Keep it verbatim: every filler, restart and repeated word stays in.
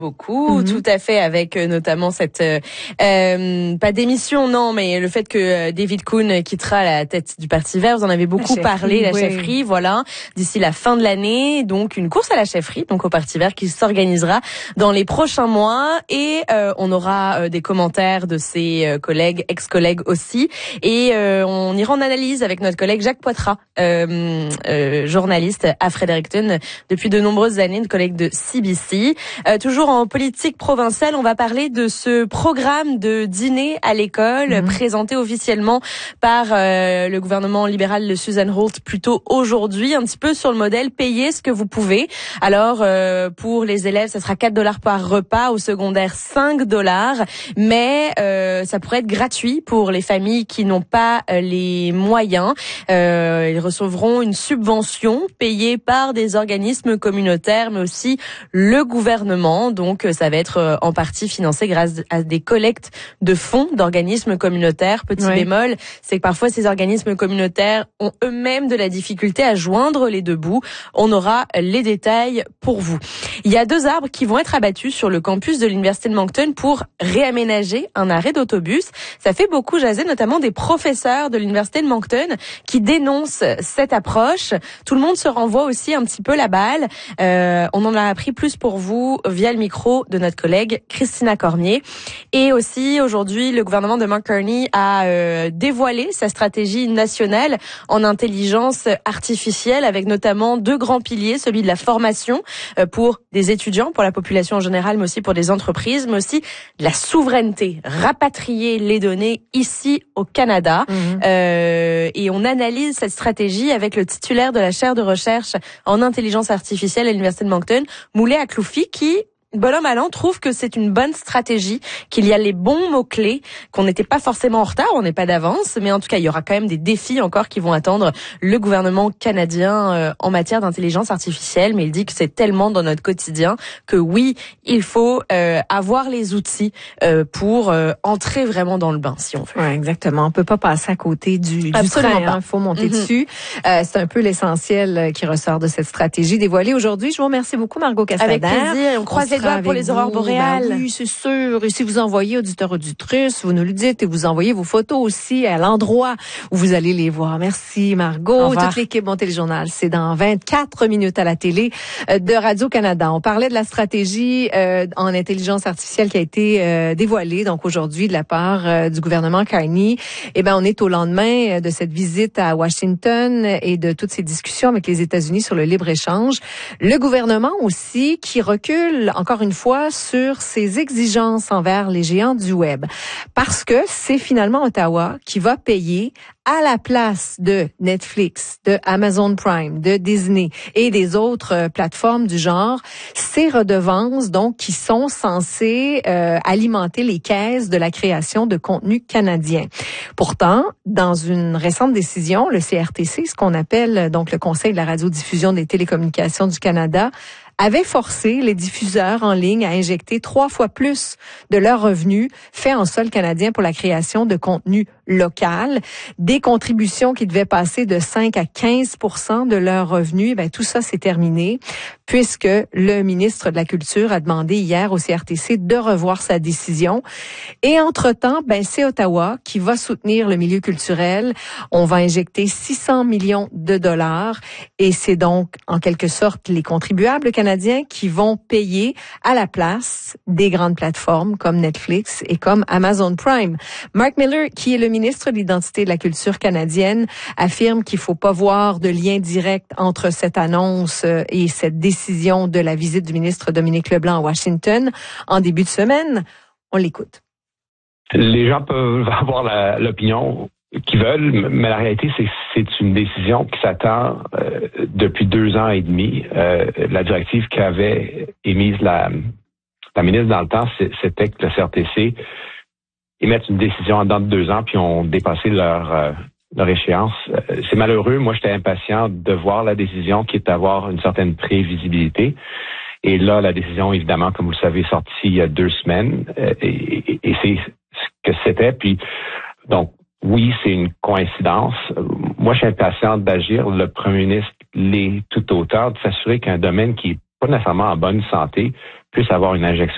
Beaucoup, mm-hmm. tout à fait, avec euh, notamment cette euh, euh, pas démission, non, mais le fait que euh, David Coon quittera la tête du Parti vert. Vous en avez beaucoup la parlé, la oui. chefferie, voilà, d'ici la fin de l'année. Donc une course à la chefferie, donc au Parti vert, qui s'organisera dans les prochains mois, et euh, on aura euh, des commentaires de ses euh, collègues, ex-collègues aussi, et euh, on ira en analyse avec notre collègue Jacques Poitras, euh, euh, journaliste à Fredericton depuis de nombreuses années, une collègue de C B C. Euh, toujours en politique provinciale, on va parler de ce programme de dîner à l'école mmh. présenté officiellement par euh, le gouvernement libéral de Susan Holt plus tôt aujourd'hui, un petit peu sur le modèle payez ce que vous pouvez. Alors euh, pour les élèves, ça sera quatre dollars par repas, au secondaire cinq dollars, mais euh, ça pourrait être gratuit pour les familles qui n'ont pas euh, les moyens. Euh, ils recevront une subvention payée par des organismes communautaires, mais aussi le gouvernement. Donc, ça va être en partie financé grâce à des collectes de fonds d'organismes communautaires. Petit oui. bémol, c'est que parfois ces organismes communautaires ont eux-mêmes de la difficulté à joindre les deux bouts. On aura les détails pour vous. Il y a deux arbres qui vont être abattus sur le campus de l'Université de Moncton pour réaménager un arrêt d'autobus. Ça fait beaucoup jaser, notamment des professeurs de l'Université de Moncton qui dénoncent cette approche. Tout le monde se renvoie aussi un petit peu la balle. Euh, on en a appris plus pour vous via le micro de notre collègue Christina Cormier. Et aussi, aujourd'hui, le gouvernement de Mark Carney a euh, dévoilé sa stratégie nationale en intelligence artificielle, avec notamment deux grands piliers, celui de la formation euh, pour des étudiants, pour la population en général, mais aussi pour des entreprises, mais aussi de la souveraineté, rapatrier les données ici au Canada. Mmh. Euh, et on analyse cette stratégie avec le titulaire de la chaire de recherche en intelligence artificielle à l'Université de Moncton, Moulay Akloufi, qui bonhomme allant trouve que c'est une bonne stratégie, qu'il y a les bons mots-clés, qu'on n'était pas forcément en retard, on n'est pas d'avance, mais en tout cas, il y aura quand même des défis encore qui vont attendre le gouvernement canadien euh, en matière d'intelligence artificielle, mais il dit que c'est tellement dans notre quotidien que oui, il faut euh, avoir les outils euh, pour euh, entrer vraiment dans le bain, si on veut. Ouais, exactement. On peut pas passer à côté du, du Absolument train, il hein. faut monter mm-hmm. dessus. Euh, c'est un peu l'essentiel qui ressort de cette stratégie dévoilée aujourd'hui. Je vous remercie beaucoup, Margot Cassader. Avec plaisir. On croise les doigts pour les aurores boréales. Ben oui, c'est sûr. Et si vous envoyez auditeurs auditrices, vous nous le dites, et vous envoyez vos photos aussi à l'endroit où vous allez les voir. Merci Margot. Toute l'équipe Bon Téléjournal, c'est dans vingt-quatre minutes à la télé de Radio-Canada. On parlait de la stratégie euh, en intelligence artificielle qui a été euh, dévoilée donc aujourd'hui de la part euh, du gouvernement Carney. Eh ben on est au lendemain de cette visite à Washington et de toutes ces discussions avec les États-Unis sur le libre-échange. Le gouvernement aussi qui recule encore une fois sur ses exigences envers les géants du web, parce que c'est finalement Ottawa qui va payer à la place de Netflix, de Amazon Prime, de Disney et des autres euh, plateformes du genre, ces redevances donc qui sont censées euh, alimenter les caisses de la création de contenu canadien. Pourtant, dans une récente décision, le C R T C, ce qu'on appelle donc le Conseil de la radiodiffusion des télécommunications du Canada, avait forcé les diffuseurs en ligne à injecter trois fois plus de leurs revenus faits en sol canadien pour la création de contenu local. Des contributions qui devaient passer de cinq à quinze pour cent de leurs revenus, ben tout ça c'est terminé, puisque le ministre de la Culture a demandé hier au C R T C de revoir sa décision. Et entre-temps, ben c'est Ottawa qui va soutenir le milieu culturel. On va injecter six cents millions de dollars et c'est donc en quelque sorte les contribuables canadiens qui vont payer à la place des grandes plateformes comme Netflix et comme Amazon Prime. Mark Miller, qui est le ministre de l'Identité et de la Culture canadienne, affirme qu'il faut pas voir de lien direct entre cette annonce et cette décision de la visite du ministre Dominique Leblanc à Washington en début de semaine. On l'écoute. Les gens peuvent avoir la, l'opinion qu'ils veulent, mais la réalité, c'est que c'est une décision qui s'attend euh, depuis deux ans et demi. Euh, la directive qu'avait émise la, la ministre dans le temps, c'était que le C R T C émette une décision en dedans de deux ans, puis ont dépassé leur, euh, leur échéance. Euh, c'est malheureux. Moi, j'étais impatient de voir la décision, qui est d'avoir une certaine prévisibilité. Et là, la décision, évidemment, comme vous le savez, est sortie il y a deux semaines, euh, et, et, et c'est ce que c'était. Puis, donc, oui, c'est une coïncidence. Moi, je suis impatient d'agir. Le premier ministre l'est tout autant, de s'assurer qu'un domaine qui n'est pas nécessairement en bonne santé puisse avoir une injection